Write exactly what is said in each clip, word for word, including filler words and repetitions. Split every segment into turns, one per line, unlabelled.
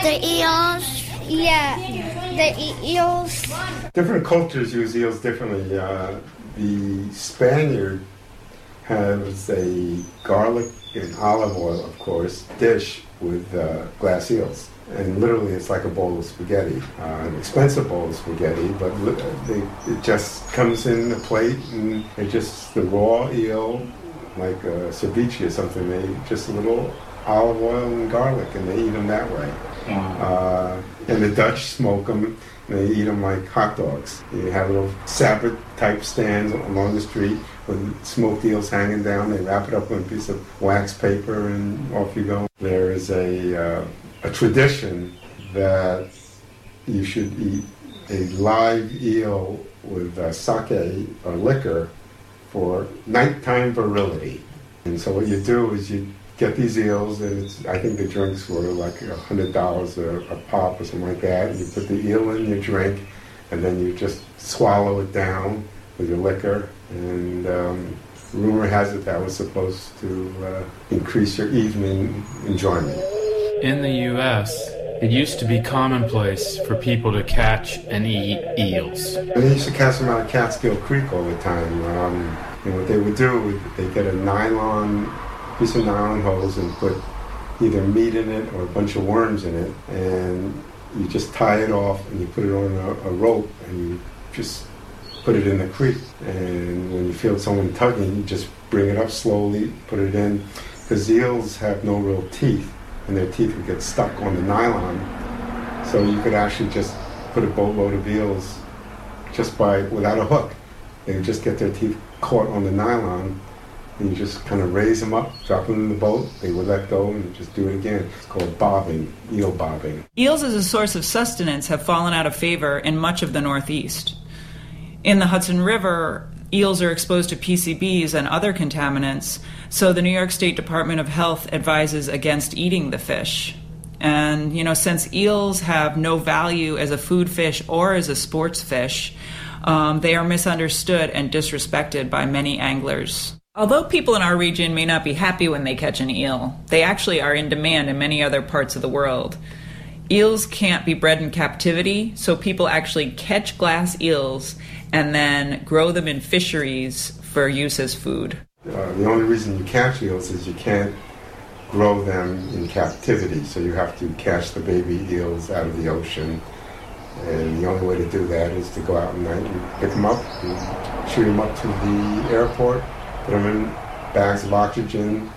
The eels. Yeah, the e- eels.
Different cultures use eels differently. Uh, the Spaniard has a garlic and olive oil, of course, dish with uh, glass eels. And literally it's like a bowl of spaghetti. Uh, an expensive bowl of spaghetti, but they, it just comes in a plate and it just, the raw eel, like a ceviche or something, they just a little olive oil and garlic, and they eat them that way. Wow. Uh, and the Dutch smoke them, and they eat them like hot dogs. You have little Sabbath-type stands along the street with smoked eels hanging down. They wrap it up with a piece of wax paper, and off you go. There is a, uh, a tradition that you should eat a live eel with uh, sake or liquor for nighttime virility. And so what you do is you get these eels, and it's, I think the drinks were like a hundred dollars a, a pop or something like that. And you put the eel in your drink, and then you just swallow it down with your liquor. And um, rumor has it that was supposed to uh, increase your evening enjoyment.
In the U S, it used to be commonplace for people to catch and eat eels.
And they used to catch them out of Catskill Creek all the time. Um, and what they would do, they get a nylon piece of nylon hose and put either meat in it or a bunch of worms in it, and you just tie it off and you put it on a, a rope and you just put it in the creek. And when you feel someone tugging, you just bring it up slowly, put it in, because eels have no real teeth, and their teeth would get stuck on the nylon. So you could actually just put a boatload of eels just by, without a hook. They would just get their teeth caught on the nylon, and you just kind of raise them up, drop them in the boat, they would let go and just do it again. It's called bobbing, eel bobbing.
Eels as a source of sustenance have fallen out of favor in much of the Northeast. In the Hudson River, eels are exposed to P C Bs and other contaminants, so the New York State Department of Health advises against eating the fish. And, you know, since eels have no value as a food fish or as a sports fish, um, they are misunderstood and disrespected by many anglers. Although people in our region may not be happy when they catch an eel, they actually are in demand in many other parts of the world. Eels can't be bred in captivity, so people actually catch glass eels and then grow them in fisheries for use as food.
Uh, the only reason you catch eels is you can't grow them in captivity, so you have to catch the baby eels out of the ocean. And the only way to do that is to go out at night and pick them up and shoot them up to the airport, put them in bags of oxygen,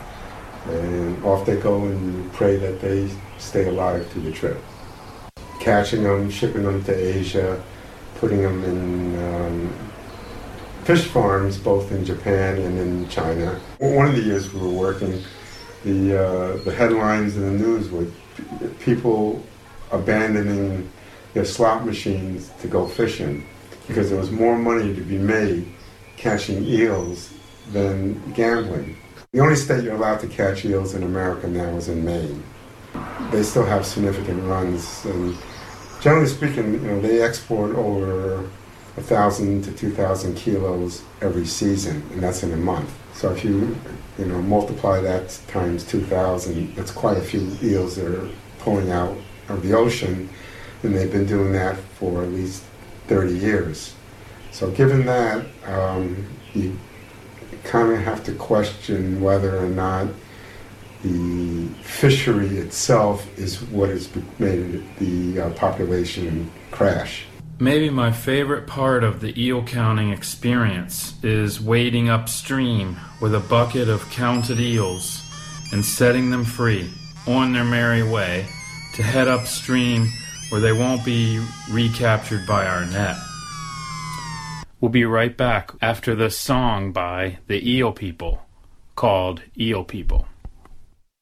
and off they go, and you pray that they stay alive through the trip. Catching them, shipping them to Asia, putting them in um, fish farms, both in Japan and in China. One of the years we were working, the, uh, the headlines in the news were people abandoning their slot machines to go fishing because there was more money to be made catching eels than gambling. The only state you're allowed to catch eels in America now is in Maine. They still have significant runs, and generally speaking, you know, they export over a thousand to two thousand kilos every season, and that's in a month. So if you, you know, multiply that times two thousand, that's quite a few eels that are pulling out of the ocean, and they've been doing that for at least thirty years. So given that, um, you kind of have to question whether or not the fishery itself is what has made the uh, population crash.
Maybe my favorite part of the eel counting experience is wading upstream with a bucket of counted eels and setting them free on their merry way to head upstream where they won't be recaptured by our net. We'll be right back after the song by the Eel People called Eel People.